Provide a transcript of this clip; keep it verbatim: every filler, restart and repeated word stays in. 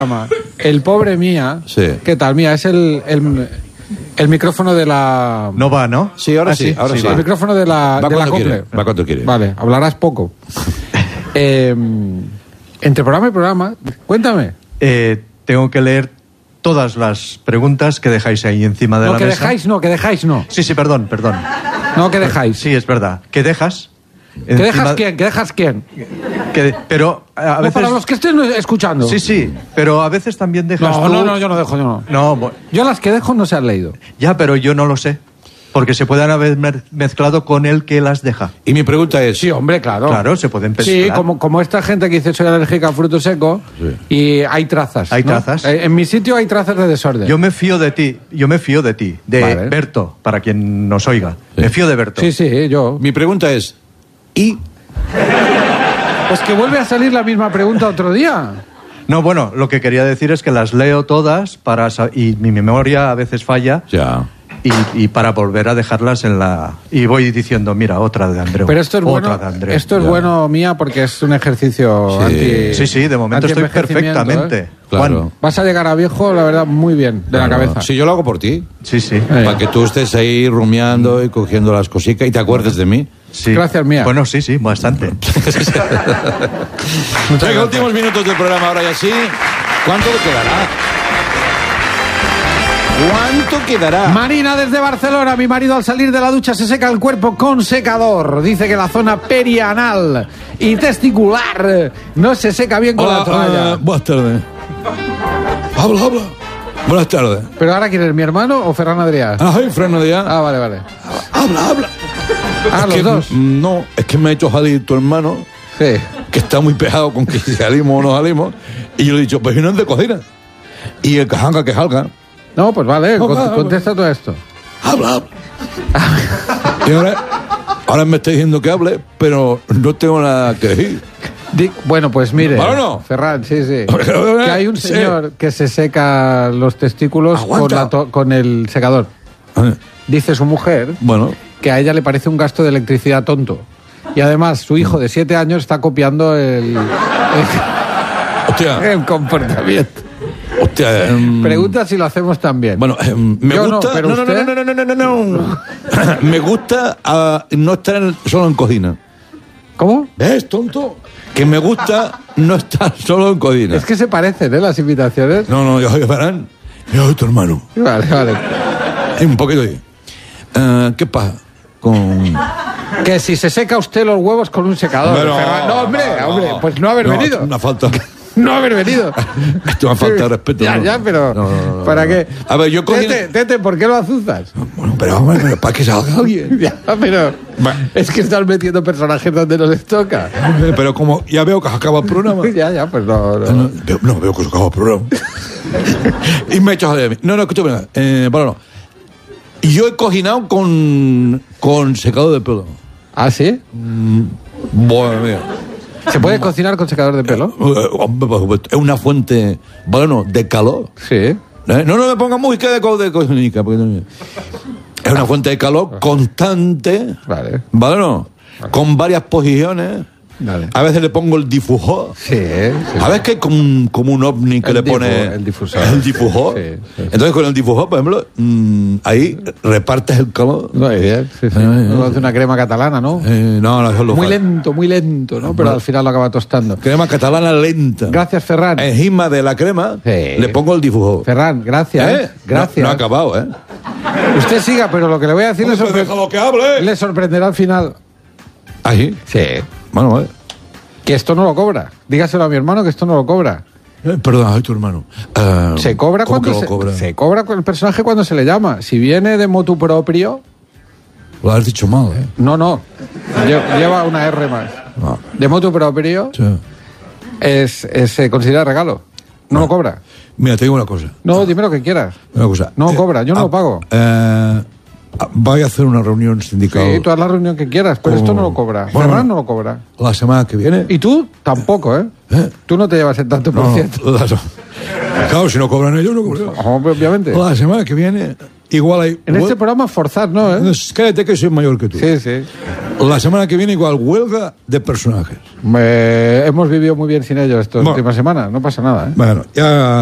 El pobre Mía. Sí. ¿Qué tal, Mía? Es el, el, el micrófono de la... No va, ¿no? Sí, ahora ah, sí, ahora sí. El micrófono de la, Va de la cuando cumple. quiere, va cuando quiere. Vale, hablarás poco. eh, entre programa y programa, cuéntame. Eh, tengo que leer todas las preguntas que dejáis ahí encima de No, la que mesa. dejáis, no, que dejáis, no. Sí, sí, perdón, perdón. No, que dejáis. Sí, es verdad. ¿Qué dejas? ¿Que dejas quién? ¿Que dejas quién? Que, pero a No, veces... para los que estén escuchando. Sí, sí, pero a veces también dejas No, tú... no, no, yo no dejo, yo no. No, bo- Yo las que dejo no se han leído. ya, pero yo no lo sé. Porque se pueden haber mer- mezclado con el que las deja. Y mi pregunta es... Sí, hombre, claro. Claro, se pueden mezclar. Sí, como, como esta gente que dice soy alérgica a fruto seco Sí. y hay trazas. Hay ¿no? trazas. Eh, En mi sitio hay trazas de desorden. Yo me fío de ti, yo me fío de ti, de Vale. Berto, para quien nos oiga. Sí. Me fío de Berto. Sí, sí, yo. Mi pregunta es... ¿Y? Pues que vuelve a salir la misma pregunta otro día. No, bueno, lo que quería decir es que las leo todas para sa- y mi memoria a veces falla Ya. y, y para volver a dejarlas en la... Y voy diciendo, mira, otra de Andreu. Pero esto es otra bueno, de Andreu. esto es Ya. bueno, Mía, porque es un ejercicio Sí. anti... Sí, sí, de momento estoy anti-envejecimiento, perfectamente. ¿eh? Claro. Juan. Vas a llegar a viejo, la verdad, muy bien, de la Claro. cabeza. Si yo lo hago por ti. Sí, sí. Eh. Para que tú estés ahí rumiando y cogiendo las cositas y te acuerdes de mí. sí. Gracias, Mía. Bueno, sí, sí, bastante. Muchas Venga, gracias. últimos minutos del programa ahora y así. ¿Cuánto quedará? ¿Cuánto quedará? Marina desde Barcelona. Mi marido al salir de la ducha se seca el cuerpo con secador. Dice que la zona perianal y testicular no se seca bien con la toalla. eh, buenas tardes. Habla, habla. Buenas tardes. ¿Pero ahora quién es, mi hermano o Ferran Adrià? Ay, Fran Díaz. Ah, vale, vale. Habla, habla. Ah, Es los que, dos. mm, No, es que me ha hecho salir tu hermano, Sí. que está muy pegado con que si salimos o no salimos. Y yo le he dicho, pues si no es de cocina. Y el que salga, que salga. No, pues vale, No, con- va, va. contesta todo esto. Habla, habla. Y ahora, ahora me está diciendo que hable, pero no tengo nada que decir. Di- bueno, pues mire, ¿Vale o no? Ferran, sí, sí. Que hay un Sí. señor que se seca los testículos con, Aguanta. la to- con el secador. Dice su mujer Bueno, que a ella le parece un gasto de electricidad tonto. Y además, su hijo de siete años está copiando el, hostia, el, el comportamiento. hostia. em, Pregunta si lo hacemos también. Bueno, em, me Yo no, gusta. pero No, no, no, usted- no, no, no, no, no, no. Me gusta ah, no estar en- solo en cocina. ¿Cómo? ¿Ves, tonto? Que me gusta no estar solo en cocina. Es que se parecen, ¿eh? Las invitaciones. No, no, yo soy Ferran. Yo soy tu hermano. Vale, vale. Hay un poquito ahí. Eh, ¿Qué pasa con...? Que si se seca usted los huevos con un secador. Bueno, Ferran. No, hombre, no, hombre, pues no haber no, venido. Una falta... No haber venido. Esto es una falta de respeto. Ya, ¿no? ya, pero No, no, no, ¿para no. qué? A ver, yo cocino... Tete, Tete, ¿por qué lo azuzas? Bueno, pero vamos, pero para que salga alguien. Ya, pero es que estás metiendo personajes donde no les toca. Pero como ya veo que se acaba el programa... Ya, ya, pues no, no. No, veo, no, veo que se acaba el programa. Y me he hecho salir a mí. No, no, escúchame. Eh, bueno, no. Y yo he cocinado con, con secador de pelo. ¿Ah, sí? Bueno, mira. ¿Se puede cocinar con secador de pelo? Eh, hombre, por supuesto. Es una fuente, bueno, de calor. Sí. ¿Eh? No, no me ponga música de, co- de cocinica. Porque no- es una fuente de calor constante. Vale. ¿Vale o no? Con varias posiciones. Vale. A veces le pongo el difusor. Sí, sí. A veces que hay como un, como un ovni que El le difu- pone el difusor. el difusor. Sí, sí. Entonces con el difusor, por ejemplo, mm, ahí repartes el calor. Muy bien, sí, sí. Eh, eh, Luego hace una crema catalana, ¿no? Eh, no, no, eso es lo Muy fácil. lento, muy lento, ¿no? Pero al final lo acaba tostando. Crema catalana lenta. Gracias, Ferran. Encima de la crema Sí. le pongo el difusor. Ferran, gracias. ¿Eh? Gracias. No, no ha acabado, ¿eh? Usted siga, pero lo que le voy a decir le, sorpre- déjalo que hable. le sorprenderá al final. Ahí. Sí. Bueno, vale. Que esto no lo cobra. Dígaselo a mi hermano que esto no lo cobra. Eh, perdón, soy tu hermano. Eh, Se cobra ¿cómo cuando que se, lo cobra? se cobra con el personaje cuando se le llama. Si viene de motu propio, Lo has dicho mal, ¿eh? no, no. Lle- Lleva una R más. No. De motu propio Sí. es, es- se considera regalo. No lo cobra. Mira, te digo una cosa. No, dime lo que quieras. Una cosa. No cobra, yo no ah, lo pago. Eh, ah, voy a hacer una reunión sindical Sí, tú haz la reunión que quieras, pero Con- esto no lo cobra. Bueno, Ferran no lo cobra. la semana que viene. Y tú tampoco, ¿eh? ¿Eh? Tú no te llevas el tanto por No, ciento. la- claro, si no cobran ellos, no cobran. Hombre, obviamente. La semana que viene igual hay... En huel- este programa forzar, ¿no? ¿eh? Cállate que soy mayor que tú. Sí, sí. La semana que viene igual huelga de personajes. Me- hemos vivido muy bien sin ellos estas Bueno. últimas semanas, no pasa nada, ¿eh? Bueno, ya...